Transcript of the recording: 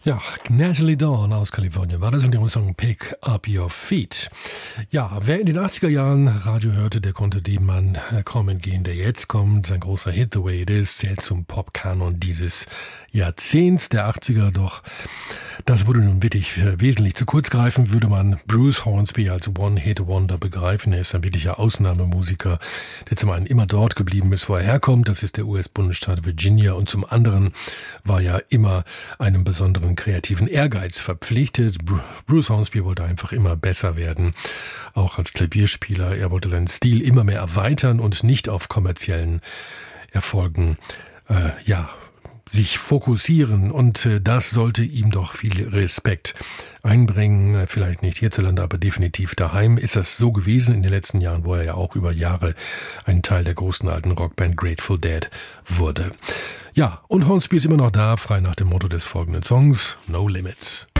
Ja, Natalie Dawn aus Kalifornien war das und der Song Pick Up Your Feet. Ja, wer in den 80er Jahren Radio hörte, der konnte dem Mann kaum entgehen, der jetzt kommt. Sein großer Hit The Way It Is zählt zum Pop-Kanon dieses Jahrzehnts der 80er, doch das würde nun wirklich wesentlich zu kurz greifen, würde man Bruce Hornsby als One-Hit-Wonder begreifen. Er ist ein wirklicher Ausnahmemusiker, der zum einen immer dort geblieben ist, wo er herkommt, das ist der US-Bundesstaat Virginia, und zum anderen war ja immer einem besonderen kreativen Ehrgeiz verpflichtet. Bruce Hornsby wollte einfach immer besser werden, auch als Klavierspieler. Er wollte seinen Stil immer mehr erweitern und nicht auf kommerziellen Erfolgen sich fokussieren, und das sollte ihm doch viel Respekt einbringen. Vielleicht nicht hierzulande, aber definitiv daheim ist das so gewesen in den letzten Jahren, wo er ja auch über Jahre ein Teil der großen alten Rockband Grateful Dead wurde. Ja, und Hornsby ist immer noch da, frei nach dem Motto des folgenden Songs: No Limits.